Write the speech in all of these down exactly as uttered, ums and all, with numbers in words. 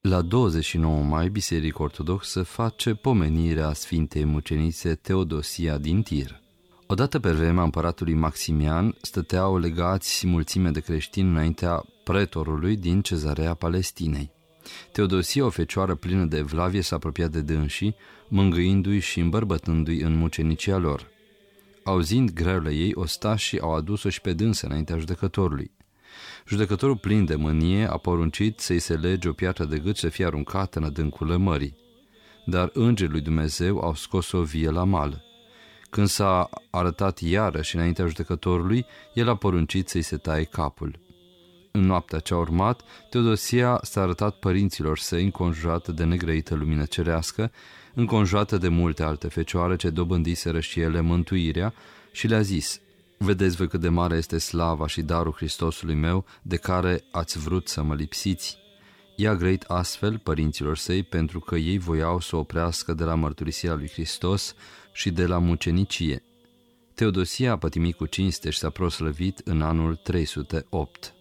La douăzeci și nouă mai, Biserica Ortodoxă face pomenirea Sfintei Mucenițe Teodosia din Tir. Odată pe vremea împăratului Maximian, stăteau legați mulțime de creștini înaintea pretorului din Cezarea Palestinei. Teodosia, o fecioară plină de evlavie, s-a apropiat de dânsii, mângâindu-i și îmbărbătându-i în mucenicia lor. Auzind greule ei, ostașii au adus-o și pe dânsă înaintea judecătorului. Judecătorul, plin de mânie, a poruncit să-i se lege o piatră de gât să fie aruncată în adâncul mării. Dar îngerii lui Dumnezeu au scos-o vie la mal. Când s-a arătat iarăși înaintea judecătorului, el a poruncit să-i se taie capul. În noaptea ce a urmat, Teodosia s-a arătat părinților săi înconjurată de negrăită lumină cerească, înconjurată de multe alte fecioare ce dobândiseră și ele mântuirea, și le-a zis: vedeți voi cât de mare este slava și darul Hristosului meu, de care ați vrut să mă lipsiți. I-a grăit astfel părinților săi, pentru că ei voiau să o oprească de la mărturisirea lui Hristos și de la mucenicie. Teodosia a pătimit cu cinste și s-a proslăvit în anul trei sute opt.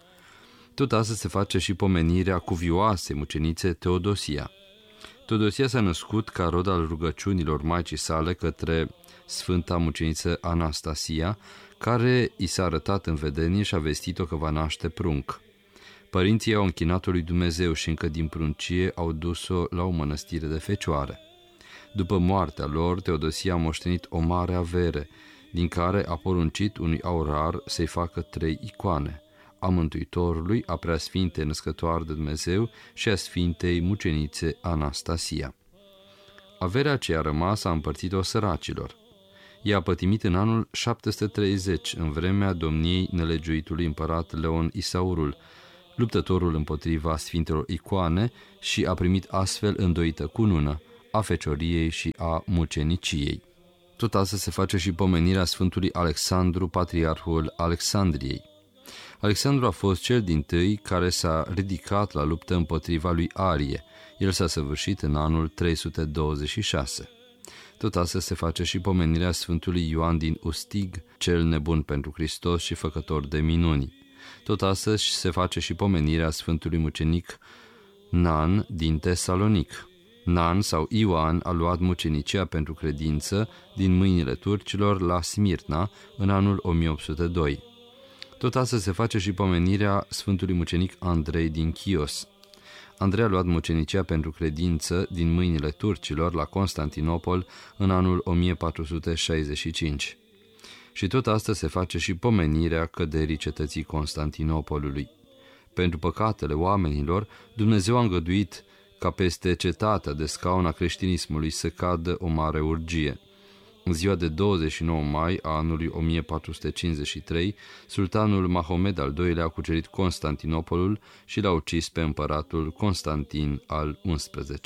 Tot astăzi se face și pomenirea cuvioasei mucenițe Teodosia. Teodosia s-a născut ca rod al rugăciunilor maicii sale către Sfânta Muceniță Anastasia, care i s-a arătat în vedenie și a vestit-o că va naște prunc. Părinții au închinat-o lui Dumnezeu și încă din pruncie au dus-o la o mănăstire de fecioare. După moartea lor, Teodosia a moștenit o mare avere, din care a poruncit unui aurar să-i facă trei icoane: a Mântuitorului, a Preasfintei Născătoare de Dumnezeu și a Sfintei Mucenițe Anastasia. Averea aceea rămasă a împărțit-o săracilor. Ea a pătimit în anul șapte sute treizeci, în vremea domniei nelegiuitului împărat Leon Isaurul, luptătorul împotriva sfintelor icoane, și a primit astfel îndoită cunună a fecioriei și a muceniciei. Tot astăzi se face și pomenirea Sfântului Alexandru, patriarhul Alexandriei. Alexandru a fost cel dintâi care s-a ridicat la luptă împotriva lui Arie. El s-a săvârșit în anul trei sute douăzeci și șase. Tot astăzi se face și pomenirea Sfântului Ioan din Ustig, cel nebun pentru Hristos și făcător de minuni. Tot astăzi se face și pomenirea Sfântului mucenic Nan din Tesalonic. Nan sau Ioan a luat mucenicia pentru credință din mâinile turcilor la Smirna în anul o mie opt sute doi. Tot astăzi se face și pomenirea Sfântului mucenic Andrei din Chios. Andrei a luat mucenicia pentru credință din mâinile turcilor la Constantinopol în anul o mie patru sute șaizeci și cinci. Și tot astăzi se face și pomenirea căderii cetății Constantinopolului. Pentru păcatele oamenilor, Dumnezeu a îngăduit ca peste cetatea de scaun a creștinismului să cadă o mare urgie. În ziua de douăzeci și nouă mai a anului o mie patru sute cincizeci și trei, sultanul Mahomed al doilea a cucerit Constantinopolul și l-a ucis pe împăratul Constantin al unsprezecelea.